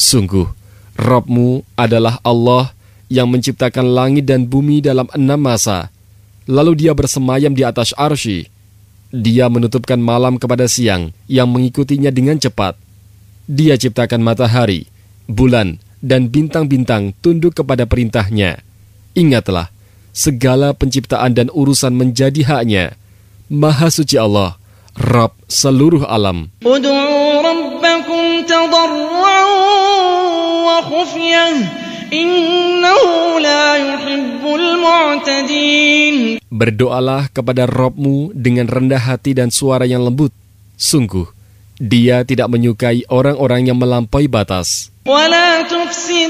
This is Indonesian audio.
Sungguh, Rabb-Mu adalah Allah yang menciptakan langit dan bumi dalam 6 masa. Lalu Dia bersemayam di atas arsy. Dia menutupkan malam kepada siang yang mengikutinya dengan cepat. Dia ciptakan matahari, bulan, dan bintang-bintang tunduk kepada perintahnya. Ingatlah, segala penciptaan dan urusan menjadi haknya. Maha suci Allah, Rabb seluruh alam. Ud'u rabbakum tadarru'an wa khufyah, innahu la yuhibbul mu'tadin. Berdoalah kepada Rabb-Mu dengan rendah hati dan suara yang lembut. Sungguh, Dia tidak menyukai orang-orang yang melampaui batas. وَلَا تُفْسِدُوا